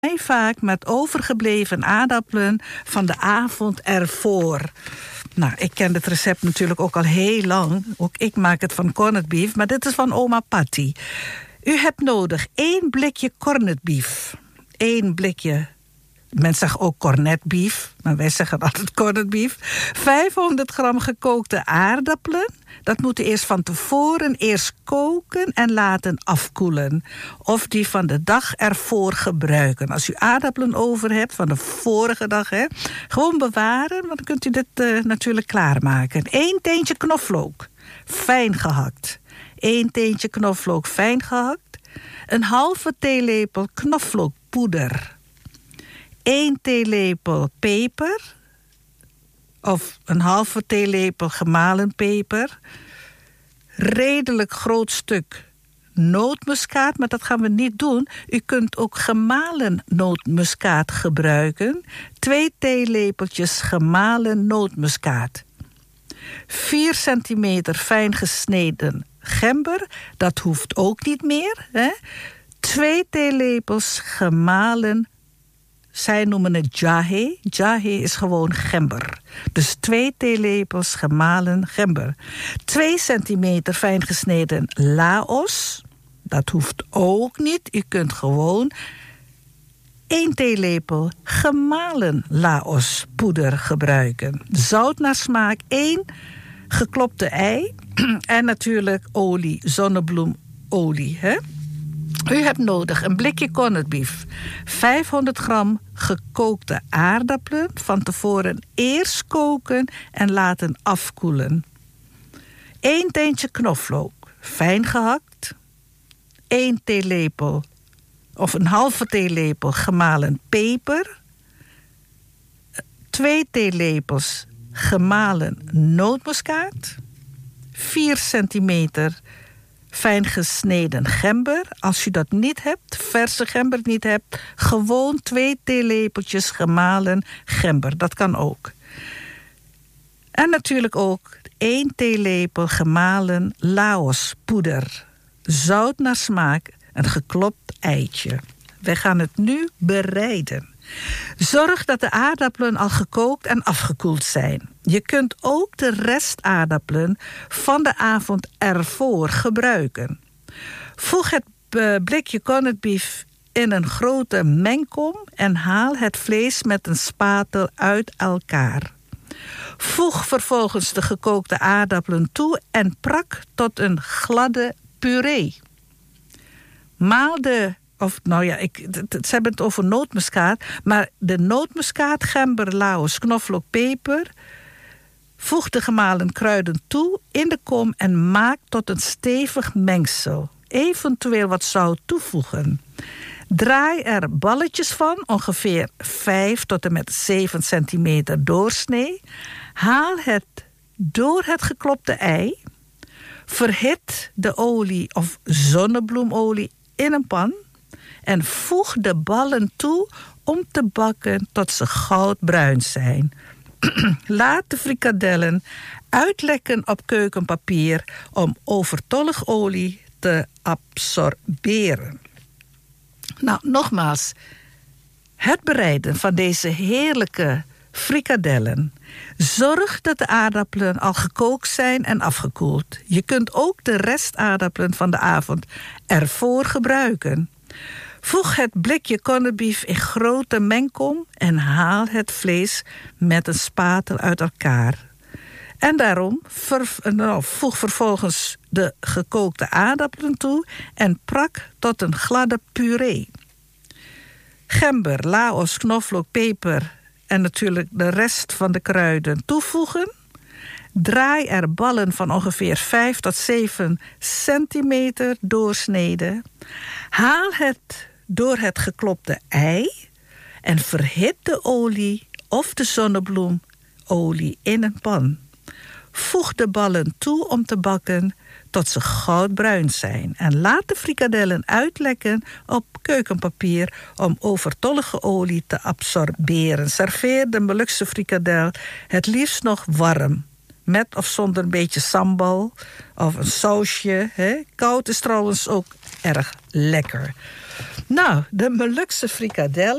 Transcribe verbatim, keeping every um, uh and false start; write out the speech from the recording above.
vaak met overgebleven aardappelen van de avond ervoor. Nou, ik ken het recept natuurlijk ook al heel lang. Ook ik maak het van corned beef, maar dit is van oma Patty. U hebt nodig één blikje corned beef. één blikje, men zegt ook cornet beef, maar wij zeggen altijd corned beef. vijfhonderd gram gekookte aardappelen. Dat moeten eerst van tevoren eerst koken en laten afkoelen. Of die van de dag ervoor gebruiken. Als u aardappelen over hebt van de vorige dag, hè, gewoon bewaren, want dan kunt u dit uh, natuurlijk klaarmaken. Eén teentje knoflook, fijn gehakt. Eén teentje knoflook, fijn gehakt. Een halve theelepel knoflookpoeder. Eén theelepel peper. Of een halve theelepel gemalen peper. Redelijk groot stuk nootmuskaat, maar dat gaan we niet doen. U kunt ook gemalen nootmuskaat gebruiken. Twee theelepeltjes gemalen nootmuskaat. Vier centimeter fijn gesneden gember. Dat hoeft ook niet meer. Hè? Twee theelepels gemalen. Zij noemen het jahe. Jahe is gewoon gember. Dus twee theelepels gemalen gember. Twee centimeter fijn gesneden laos. Dat hoeft ook niet. U kunt gewoon één theelepel gemalen laospoeder gebruiken. Zout naar smaak. één geklopte ei. En natuurlijk olie, zonnebloemolie. Hè? U hebt nodig een blikje corned beef, vijfhonderd gram gekookte aardappelen, van tevoren eerst koken en laten afkoelen. Eén teentje knoflook, fijn gehakt. Eén theelepel of een halve theelepel gemalen peper. Twee theelepels gemalen nootmuskaat. Vier centimeter fijn gesneden gember. Als u dat niet hebt, verse gember niet hebt, gewoon twee theelepeltjes gemalen gember. Dat kan ook. En natuurlijk ook één theelepel gemalen laospoeder. Zout naar smaak, een geklopt eitje. We gaan het nu bereiden. Zorg dat de aardappelen al gekookt en afgekoeld zijn. Je kunt ook de restaardappelen van de avond ervoor gebruiken. Voeg het blikje corned beef in een grote mengkom en haal het vlees met een spatel uit elkaar. Voeg vervolgens de gekookte aardappelen toe en prak tot een gladde puree. Maal de Of, nou ja, ik, ze hebben het over nootmuskaat. Maar de nootmuskaat, gember, laos, knoflook, peper. Voeg de gemalen kruiden toe in de kom en maak tot een stevig mengsel. Eventueel wat zout toevoegen. Draai er balletjes van, ongeveer vijf tot en met zeven centimeter doorsnee. Haal het door het geklopte ei. Verhit de olie of zonnebloemolie in een pan. En voeg de ballen toe om te bakken tot ze goudbruin zijn. Laat de frikadellen uitlekken op keukenpapier om overtollig olie te absorberen. Nou, nogmaals, het bereiden van deze heerlijke frikadellen. Zorg dat de aardappelen al gekookt zijn en afgekoeld. Je kunt ook de restaardappelen van de avond ervoor gebruiken. Voeg het blikje corned beef in grote mengkom en haal het vlees met een spatel uit elkaar. En daarom ver, nou, voeg vervolgens de gekookte aardappelen toe en prak tot een gladde puree. Gember, laos, knoflook, peper en natuurlijk de rest van de kruiden toevoegen. Draai er ballen van ongeveer vijf tot zeven centimeter doorsneden. Haal het door het geklopte ei en verhit de olie of de zonnebloemolie in een pan. Voeg de ballen toe om te bakken tot ze goudbruin zijn. En laat de frikadellen uitlekken op keukenpapier om overtollige olie te absorberen. Serveer de Molukse frikadel het liefst nog warm. Met of zonder een beetje sambal of een sausje. Hè. Koud is trouwens ook erg lekker. Nou, de Molukse frikadellen.